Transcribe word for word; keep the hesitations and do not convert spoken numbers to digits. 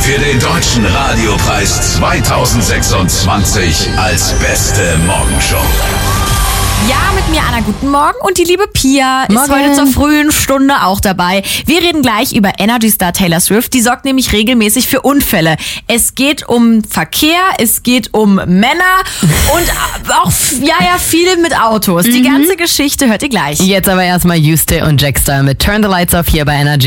für den Deutschen Radiopreis zwanzig sechsundzwanzig als beste Morgenshow. Ja, mit mir Anna, guten Morgen. Und die liebe Pia Morgen. ist heute zur frühen Stunde auch dabei. Wir reden gleich über Energy-Star Taylor Swift. Die sorgt nämlich regelmäßig für Unfälle. Es geht um Verkehr, es geht um Männer und auch, ja, ja, viel mit Autos. Die ganze Geschichte hört ihr gleich. Jetzt aber erstmal Juste und Jackstar mit Turn the Lights Off hier bei Energy.